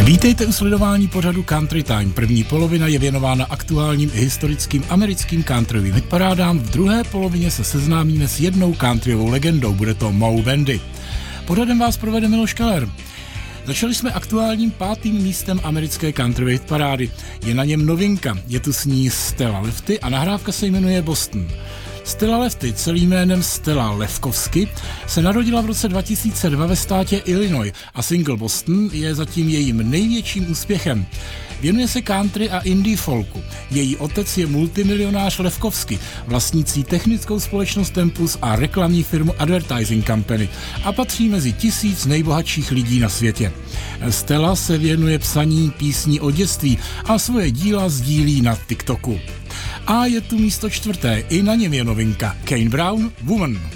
Vítejte u sledování pořadu Country Time. První polovina je věnována aktuálním i historickým americkým countryovým hitparádám. V druhé polovině se seznámíme s jednou countryovou legendou, bude to Moe Bandy. Pořadem vás provede Miloš Keller. Začali jsme aktuálním 5. místem americké countryové hitparády. Je na něm novinka, je tu s ní Stella Lefty a nahrávka se jmenuje Boston. Stella Lefty, celým jménem Stella Lefkovsky, se narodila v roce 2002 ve státě Illinois a single Boston je zatím jejím největším úspěchem. Věnuje se country a indie folku. Její otec je multimilionář Lefkovsky, vlastnící technickou společnost Tempus a reklamní firmu Advertising Company a patří mezi 1000 nejbohatších lidí na světě. Stella se věnuje psaní písní o dětství a svoje díla sdílí na TikToku. A je tu místo 4. i na něm je novinka Kane Brown, Woman.